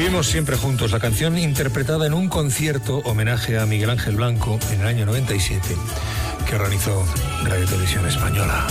Vivimos siempre juntos, la canción interpretada en un concierto homenaje a Miguel Ángel Blanco en el año 97 que organizó Radio Televisión Española.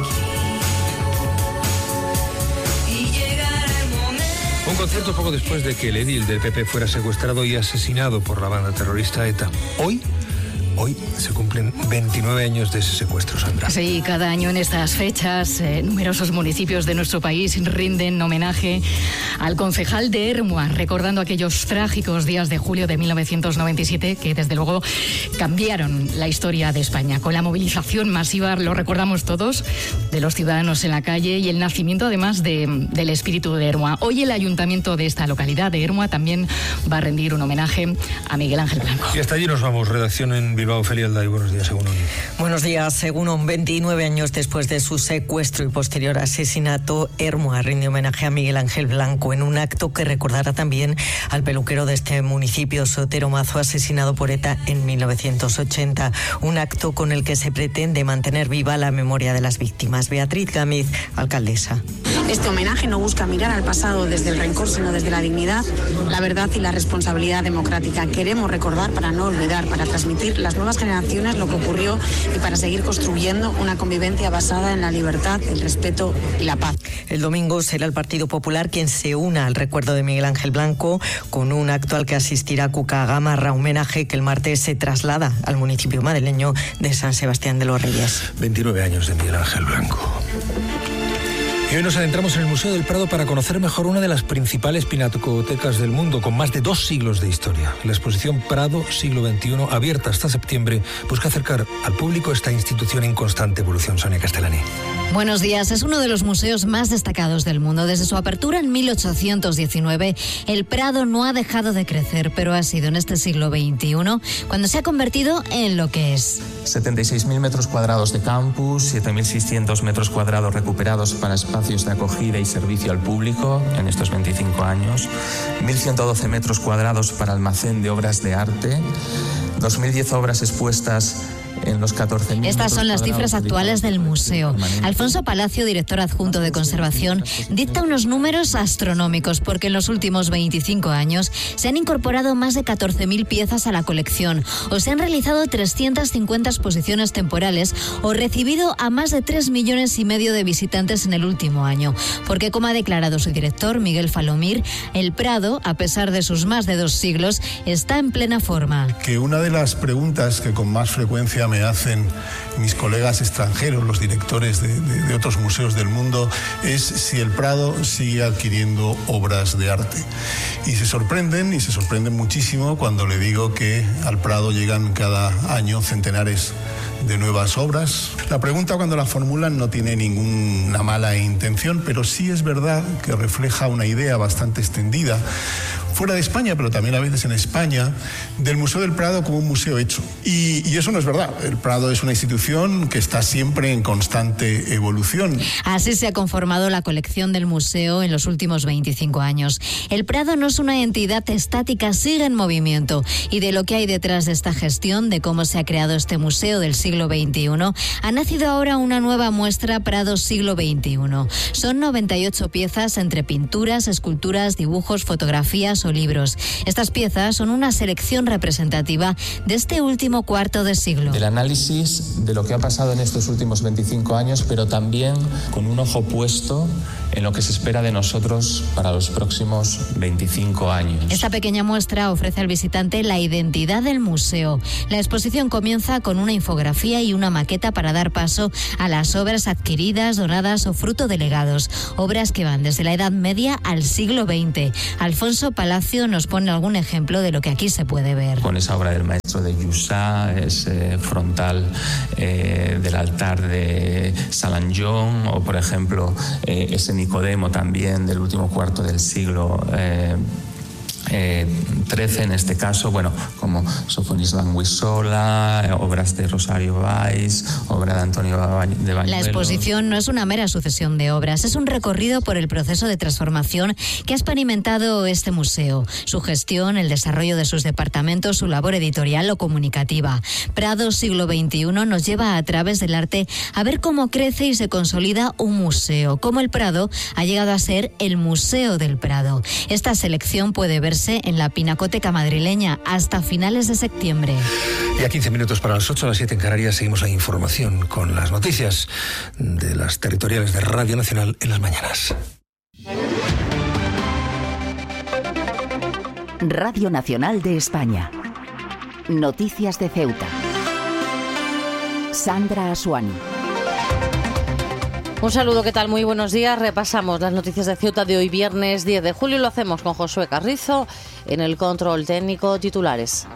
Un concierto poco después de que el edil del PP fuera secuestrado y asesinado por la banda terrorista ETA. Hoy se cumplen 29 años de ese secuestro, Sandra. Sí, cada año en estas fechas, numerosos municipios de nuestro país rinden homenaje al concejal de Ermua, recordando aquellos trágicos días de julio de 1997 que, desde luego, cambiaron la historia de España. Con la movilización masiva, lo recordamos todos, de los ciudadanos en la calle y el nacimiento, además, del espíritu de Ermua. Hoy el ayuntamiento de esta localidad, de Ermua, también va a rendir un homenaje a Miguel Ángel Blanco. Y hasta allí nos vamos. Redacción en Bilbao. Ofelia Alday, buenos días, Egunon. Buenos días, Egunon. 29 años después de su secuestro y posterior asesinato, Ermua rinde homenaje a Miguel Ángel Blanco en un acto que recordará también al peluquero de este municipio, Sotero Mazo, asesinado por ETA en 1980. Un acto con el que se pretende mantener viva la memoria de las víctimas. Beatriz Gámez, alcaldesa. Este homenaje no busca mirar al pasado desde el rencor, sino desde la dignidad, la verdad y la responsabilidad democrática. Queremos recordar para no olvidar, para transmitir las nuevas generaciones lo que ocurrió y para seguir construyendo una convivencia basada en la libertad, el respeto y la paz. El domingo será el Partido Popular quien se una al recuerdo de Miguel Ángel Blanco con un acto al que asistirá Cuca Gamarra, homenaje que el martes se traslada al municipio madrileño de San Sebastián de los Reyes. 29 años de Miguel Ángel Blanco. Y hoy nos adentramos en el Museo del Prado para conocer mejor una de las principales pinacotecas del mundo, con más de 2 siglos de historia. La exposición Prado, siglo XXI, abierta hasta septiembre, busca acercar al público esta institución en constante evolución. Sonia Castellani. Buenos días. Es uno de los museos más destacados del mundo. Desde su apertura en 1819, el Prado no ha dejado de crecer, pero ha sido en este siglo XXI cuando se ha convertido en lo que es. 76.000 metros cuadrados de campus, 7.600 metros cuadrados recuperados para espacios de acogida y servicio al público en estos 25 años, 1.112 metros cuadrados para almacén de obras de arte, 2.010 obras expuestas en los 14.000. Estas son las cifras actuales del museo. Alfonso Palacio, director adjunto de conservación, dicta unos números astronómicos porque en los últimos 25 años se han incorporado más de 14.000 piezas a la colección o se han realizado 350 exposiciones temporales o recibido a más de 3,5 millones de visitantes en el último año. Porque, como ha declarado su director, Miguel Falomir, el Prado, a pesar de sus más de 2 siglos, está en plena forma. Que una de las preguntas que con más frecuencia me hacen mis colegas extranjeros, los directores de otros museos del mundo, es si el Prado sigue adquiriendo obras de arte. Y se sorprenden muchísimo cuando le digo que al Prado llegan cada año centenares de nuevas obras. La pregunta, cuando la formulan, no tiene ninguna mala intención, pero sí es verdad que refleja una idea bastante extendida fuera de España, pero también a veces en España, del Museo del Prado como un museo hecho. Y eso no es verdad. El Prado es una institución que está siempre en constante evolución. Así se ha conformado la colección del museo en los últimos 25 años. El Prado no es una entidad estática, sigue en movimiento. Y de lo que hay detrás de esta gestión, de cómo se ha creado este museo del siglo XXI, ha nacido ahora una nueva muestra Prado siglo XXI. Son 98 piezas entre pinturas, esculturas, dibujos, fotografías o libros. Estas piezas son una selección representativa de este último cuarto de siglo. El análisis de lo que ha pasado en estos últimos 25 años, pero también con un ojo puesto en lo que se espera de nosotros para los próximos 25 años. Esta pequeña muestra ofrece al visitante la identidad del museo. La exposición comienza con una infografía y una maqueta para dar paso a las obras adquiridas, donadas o fruto de legados. Obras que van desde la Edad Media al siglo XX. Alfonso Palacio nos pone algún ejemplo de lo que aquí se puede ver. Con esa obra del maestro de Jussá, ese frontal del altar de Salanjón, o por ejemplo ese Nicodemo también del último cuarto del siglo 13 en este caso, como Sofonis Languissola, obras de Rosario Valls, obra de Antonio de Bañuelos. La exposición no es una mera sucesión de obras, es un recorrido por el proceso de transformación que ha experimentado este museo, su gestión, el desarrollo de sus departamentos, su labor editorial o comunicativa. Prado siglo XXI nos lleva a través del arte a ver cómo crece y se consolida un museo, cómo el Prado ha llegado a ser el Museo del Prado. Esta selección puede verse en la Pinacoteca madrileña hasta finales de septiembre. Y a 15 minutos para las 8, a las 7 en Canarias, seguimos la información con las noticias de las territoriales de Radio Nacional en las mañanas. Radio Nacional de España. Noticias de Ceuta. Sandra Asuani. Un saludo, ¿qué tal? Muy buenos días. Repasamos las noticias de Ceuta de hoy, viernes 10 de julio. Lo hacemos con Josué Carrizo en el control técnico. Titulares.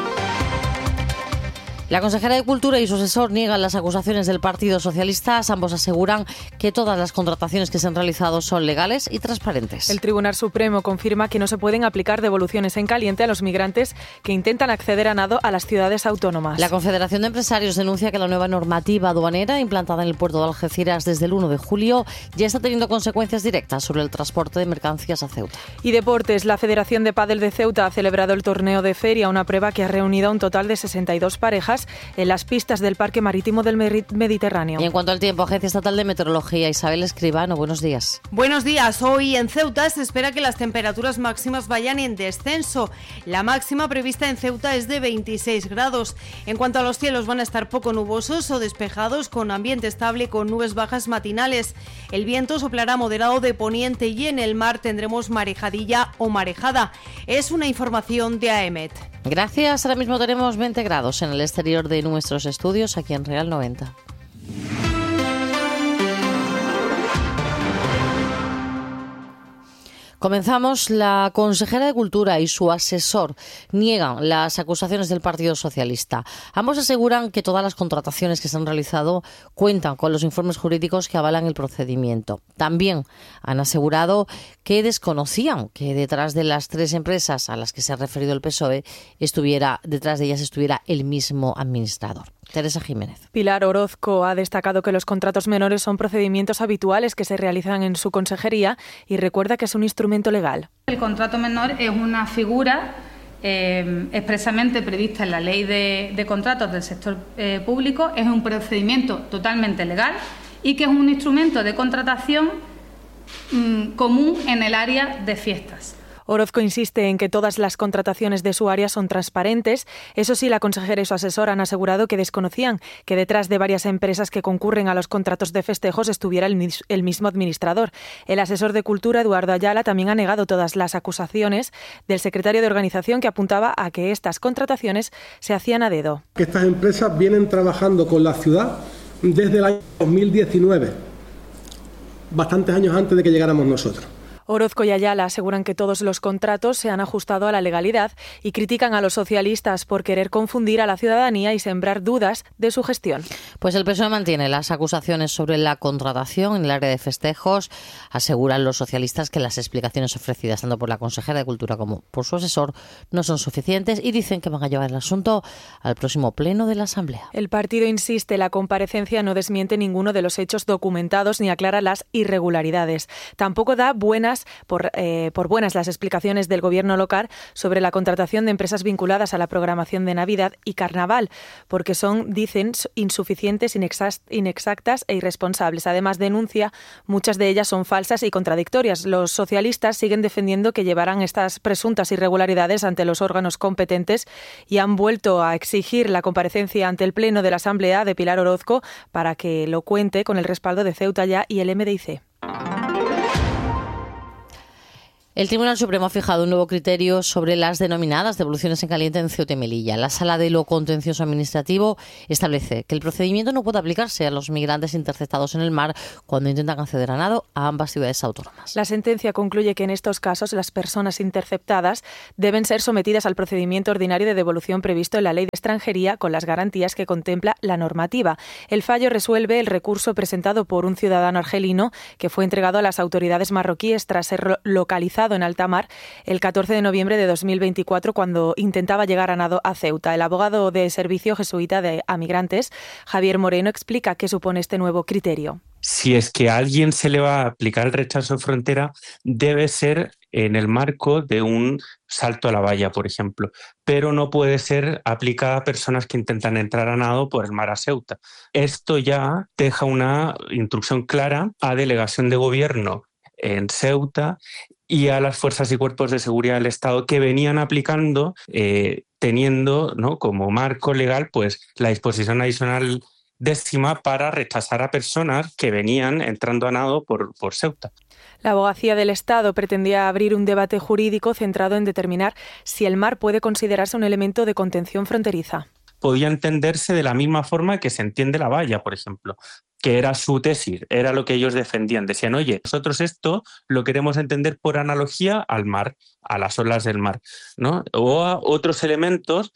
La consejera de Cultura y su asesor niegan las acusaciones del Partido Socialista. Ambos aseguran que todas las contrataciones que se han realizado son legales y transparentes. El Tribunal Supremo confirma que no se pueden aplicar devoluciones en caliente a los migrantes que intentan acceder a nado a las ciudades autónomas. La Confederación de Empresarios denuncia que la nueva normativa aduanera implantada en el puerto de Algeciras desde el 1 de julio ya está teniendo consecuencias directas sobre el transporte de mercancías a Ceuta. Y deportes, la Federación de Pádel de Ceuta ha celebrado el torneo de feria, una prueba que ha reunido a un total de 62 parejas en las pistas del Parque Marítimo del Mediterráneo. Y en cuanto al tiempo, Agencia Estatal de Meteorología, Isabel Escribano, buenos días. Buenos días. Hoy en Ceuta se espera que las temperaturas máximas vayan en descenso. La máxima prevista en Ceuta es de 26 grados. En cuanto a los cielos, van a estar poco nubosos o despejados, con ambiente estable con nubes bajas matinales. El viento soplará moderado de poniente y en el mar tendremos marejadilla o marejada. Es una información de AEMET. Gracias. Ahora mismo tenemos 20 grados en el exterior de nuestros estudios, aquí en Real 90. Comenzamos. La consejera de Cultura y su asesor niegan las acusaciones del Partido Socialista. Ambos aseguran que todas las contrataciones que se han realizado cuentan con los informes jurídicos que avalan el procedimiento. También han asegurado que desconocían que detrás de las 3 empresas a las que se ha referido el PSOE detrás de ellas estuviera el mismo administrador. Teresa Jiménez. Pilar Orozco ha destacado que los contratos menores son procedimientos habituales que se realizan en su consejería y recuerda que es un instrumento legal. El contrato menor es una figura expresamente prevista en la Ley de Contratos del Sector Público, es un procedimiento totalmente legal y que es un instrumento de contratación común en el área de fiestas. Orozco insiste en que todas las contrataciones de su área son transparentes. Eso sí, la consejera y su asesor han asegurado que desconocían que detrás de varias empresas que concurren a los contratos de festejos estuviera el mismo administrador. El asesor de Cultura, Eduardo Ayala, también ha negado todas las acusaciones del secretario de organización, que apuntaba a que estas contrataciones se hacían a dedo. Estas empresas vienen trabajando con la ciudad desde el año 2019, bastantes años antes de que llegáramos nosotros. Orozco y Ayala aseguran que todos los contratos se han ajustado a la legalidad y critican a los socialistas por querer confundir a la ciudadanía y sembrar dudas de su gestión. Pues el PSOE mantiene las acusaciones sobre la contratación en el área de festejos. Aseguran los socialistas que las explicaciones ofrecidas tanto por la consejera de Cultura como por su asesor no son suficientes y dicen que van a llevar el asunto al próximo pleno de la Asamblea. El partido insiste, la comparecencia no desmiente ninguno de los hechos documentados ni aclara las irregularidades. Tampoco da por buenas las explicaciones del gobierno local sobre la contratación de empresas vinculadas a la programación de Navidad y Carnaval, porque son, dicen, insuficientes, inexactas e irresponsables. Además, denuncia, muchas de ellas son falsas y contradictorias. Los socialistas siguen defendiendo que llevarán estas presuntas irregularidades ante los órganos competentes y han vuelto a exigir la comparecencia ante el Pleno de la Asamblea de Pilar Orozco para que lo cuente con el respaldo de Ceuta Ya y el MDIC. El Tribunal Supremo ha fijado un nuevo criterio sobre las denominadas devoluciones en caliente en Ceuta y Melilla. La Sala de lo Contencioso Administrativo establece que el procedimiento no puede aplicarse a los migrantes interceptados en el mar cuando intentan acceder a nado a ambas ciudades autónomas. La sentencia concluye que en estos casos las personas interceptadas deben ser sometidas al procedimiento ordinario de devolución previsto en la Ley de Extranjería con las garantías que contempla la normativa. El fallo resuelve el recurso presentado por un ciudadano argelino que fue entregado a las autoridades marroquíes tras ser localizado en alta mar el 14 de noviembre de 2024 cuando intentaba llegar a nado a Ceuta. El abogado de Servicio Jesuita a Migrantes, Javier Moreno, explica qué supone este nuevo criterio. Si es que a alguien se le va a aplicar el rechazo en frontera, debe ser en el marco de un salto a la valla, por ejemplo, pero no puede ser aplicada a personas que intentan entrar a nado por el mar a Ceuta. Esto ya deja una instrucción clara a delegación de gobierno en Ceuta y a las fuerzas y cuerpos de seguridad del Estado que venían aplicando, teniendo, ¿no?, como marco legal pues la disposición adicional 10ª para rechazar a personas que venían entrando a nado por Ceuta. La Abogacía del Estado pretendía abrir un debate jurídico centrado en determinar si el mar puede considerarse un elemento de contención fronteriza. Podía entenderse de la misma forma que se entiende la valla, por ejemplo, que era su tesis, era lo que ellos defendían. Decían, oye, nosotros esto lo queremos entender por analogía al mar, a las olas del mar, ¿no? O a otros elementos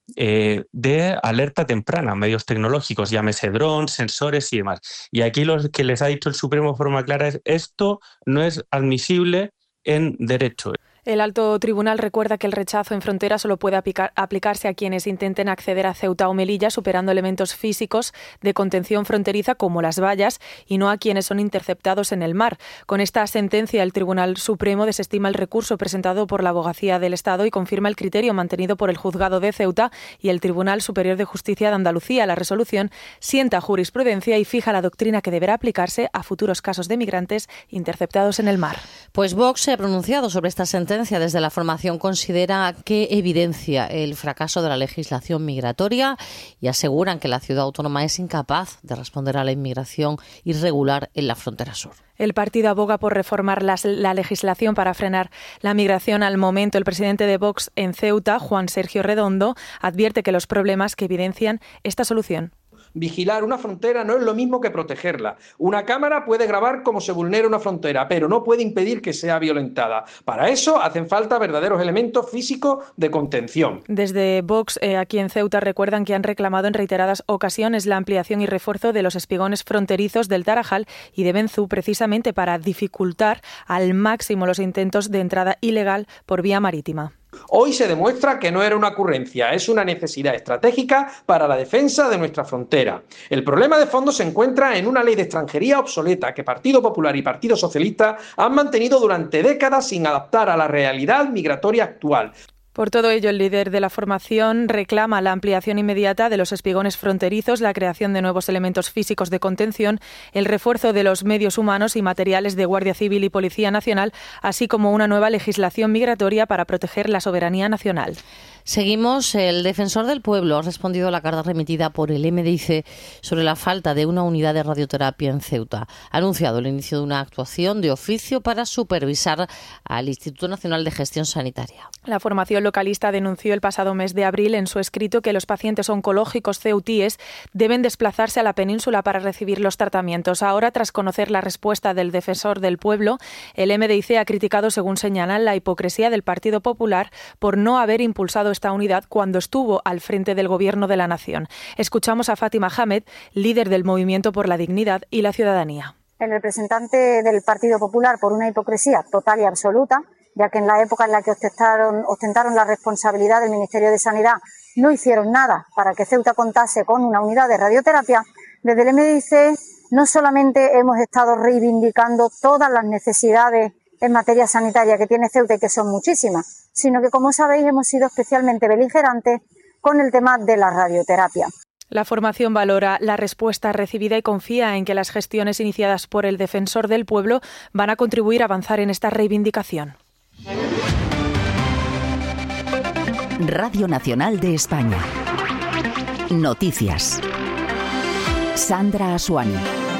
de alerta temprana, medios tecnológicos, llámese drones, sensores y demás. Y aquí lo que les ha dicho el Supremo de forma clara es esto no es admisible en derecho. El alto tribunal recuerda que el rechazo en frontera solo puede aplicarse a quienes intenten acceder a Ceuta o Melilla superando elementos físicos de contención fronteriza como las vallas y no a quienes son interceptados en el mar. Con esta sentencia, el Tribunal Supremo desestima el recurso presentado por la Abogacía del Estado y confirma el criterio mantenido por el Juzgado de Ceuta y el Tribunal Superior de Justicia de Andalucía. La resolución sienta jurisprudencia y fija la doctrina que deberá aplicarse a futuros casos de migrantes interceptados en el mar. Pues Vox se ha pronunciado sobre esta sentencia. Desde la formación considera que evidencia el fracaso de la legislación migratoria y aseguran que la ciudad autónoma es incapaz de responder a la inmigración irregular en la frontera sur. El partido aboga por reformar la legislación para frenar la migración. Al momento, el presidente de Vox en Ceuta, Juan Sergio Redondo, advierte que los problemas que evidencian esta solución. Vigilar una frontera no es lo mismo que protegerla. Una cámara puede grabar cómo se vulnera una frontera, pero no puede impedir que sea violentada. Para eso hacen falta verdaderos elementos físicos de contención. Desde Vox, aquí en Ceuta, recuerdan que han reclamado en reiteradas ocasiones la ampliación y refuerzo de los espigones fronterizos del Tarajal y de Benzú, precisamente para dificultar al máximo los intentos de entrada ilegal por vía marítima. Hoy se demuestra que no era una ocurrencia, es una necesidad estratégica para la defensa de nuestra frontera. El problema de fondo se encuentra en una ley de extranjería obsoleta que Partido Popular y Partido Socialista han mantenido durante décadas sin adaptar a la realidad migratoria actual. Por todo ello, el líder de la formación reclama la ampliación inmediata de los espigones fronterizos, la creación de nuevos elementos físicos de contención, el refuerzo de los medios humanos y materiales de Guardia Civil y Policía Nacional, así como una nueva legislación migratoria para proteger la soberanía nacional. Seguimos. El defensor del pueblo ha respondido a la carta remitida por el MDIC sobre la falta de una unidad de radioterapia en Ceuta. Ha anunciado el inicio de una actuación de oficio para supervisar al Instituto Nacional de Gestión Sanitaria. La formación localista denunció el pasado mes de abril en su escrito que los pacientes oncológicos ceutíes deben desplazarse a la península para recibir los tratamientos. Ahora, tras conocer la respuesta del defensor del pueblo, el MDIC ha criticado, según señalan, la hipocresía del Partido Popular por no haber impulsado esta unidad cuando estuvo al frente del Gobierno de la Nación. Escuchamos a Fátima Hamed, líder del Movimiento por la Dignidad y la Ciudadanía. El representante del Partido Popular, por una hipocresía total y absoluta, ya que en la época en la que ostentaron la responsabilidad del Ministerio de Sanidad no hicieron nada para que Ceuta contase con una unidad de radioterapia, desde el MDIC no solamente hemos estado reivindicando todas las necesidades en materia sanitaria que tiene Ceuta y que son muchísimas, sino que, como sabéis, hemos sido especialmente beligerantes con el tema de la radioterapia. La formación valora la respuesta recibida y confía en que las gestiones iniciadas por el defensor del pueblo van a contribuir a avanzar en esta reivindicación. Radio Nacional de España. Noticias. Sandra Asuani.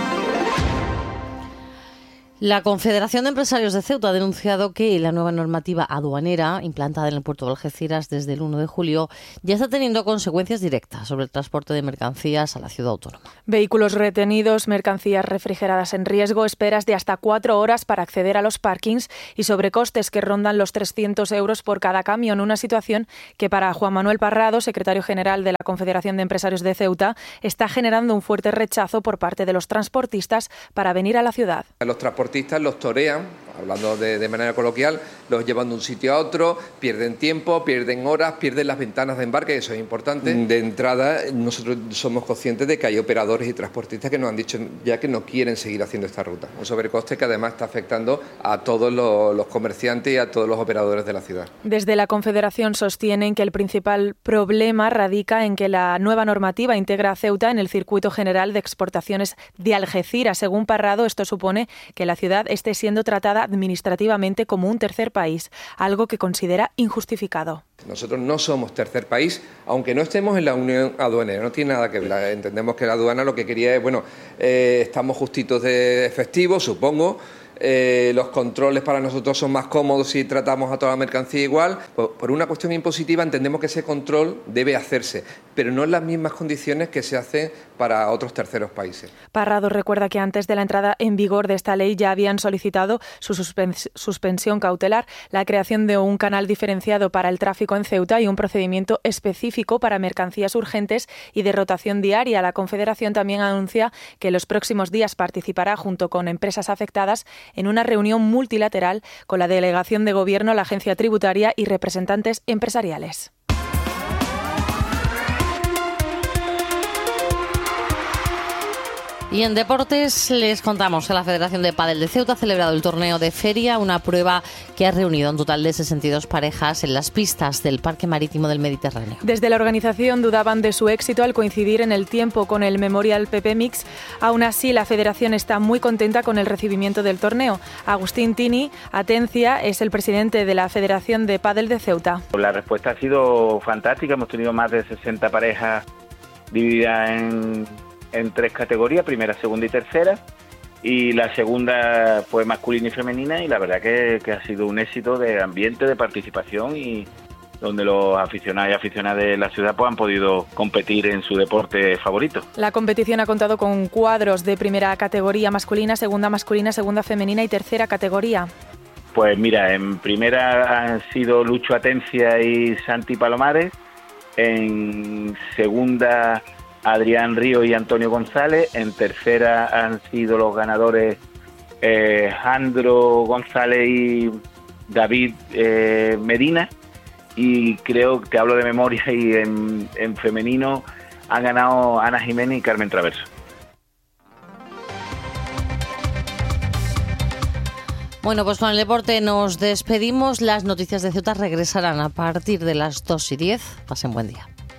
La Confederación de Empresarios de Ceuta ha denunciado que la nueva normativa aduanera implantada en el puerto de Algeciras desde el 1 de julio ya está teniendo consecuencias directas sobre el transporte de mercancías a la ciudad autónoma. Vehículos retenidos, mercancías refrigeradas en riesgo, esperas de hasta 4 horas para acceder a los parkings y sobrecostes que rondan los 300 euros por cada camión. Una situación que para Juan Manuel Parrado, secretario general de la Confederación de Empresarios de Ceuta, está generando un fuerte rechazo por parte de los transportistas para venir a la ciudad. Los transportistas los torean hablando de manera coloquial, los llevan de un sitio a otro, pierden tiempo, pierden horas, pierden las ventanas de embarque, eso es importante. De entrada, nosotros somos conscientes de que hay operadores y transportistas que nos han dicho ya que no quieren seguir haciendo esta ruta. Un sobrecoste que además está afectando a todos los comerciantes y a todos los operadores de la ciudad. Desde la Confederación sostienen que el principal problema radica en que la nueva normativa integra a Ceuta en el circuito general de exportaciones de Algeciras. Según Parrado, esto supone que la ciudad esté siendo tratada administrativamente como un tercer país, algo que considera injustificado. Nosotros no somos tercer país, aunque no estemos en la Unión Aduanera, no tiene nada que ver. Entendemos que la aduana lo que quería es, estamos justitos de efectivo, supongo. Los controles para nosotros son más cómodos si tratamos a toda la mercancía igual. Por una cuestión impositiva entendemos que ese control debe hacerse, pero no en las mismas condiciones que se hace para otros terceros países. Parrado recuerda que antes de la entrada en vigor de esta ley ya habían solicitado su suspensión cautelar, la creación de un canal diferenciado para el tráfico en Ceuta y un procedimiento específico para mercancías urgentes y de rotación diaria. La Confederación también anuncia que en los próximos días participará junto con empresas afectadas en una reunión multilateral con la Delegación de Gobierno, la Agencia Tributaria y representantes empresariales. Y en deportes les contamos que la Federación de Pádel de Ceuta ha celebrado el torneo de feria, una prueba que ha reunido un total de 62 parejas en las pistas del Parque Marítimo del Mediterráneo. Desde la organización dudaban de su éxito al coincidir en el tiempo con el Memorial PP Mix. Aún así, la Federación está muy contenta con el recibimiento del torneo. Agustín Tini Atencia es el presidente de la Federación de Pádel de Ceuta. La respuesta ha sido fantástica. Hemos tenido más de 60 parejas divididas en 3 categorías, primera, segunda y tercera, y la segunda fue masculina y femenina, y la verdad que ha sido un éxito de ambiente, de participación, y donde los aficionados y aficionadas de la ciudad han podido competir en su deporte favorito. La competición ha contado con cuadros de primera categoría masculina, segunda femenina y tercera categoría. Pues mira, en primera han sido Lucho Atencia y Santi Palomares, en segunda Adrián Río y Antonio González, en tercera han sido los ganadores Jandro González y David Medina, y creo que hablo de memoria, y en femenino han ganado Ana Jiménez y Carmen Traverso. Bueno, pues con el deporte nos despedimos. Las noticias de Ceuta regresarán a partir de las 2:10. Pasen buen día.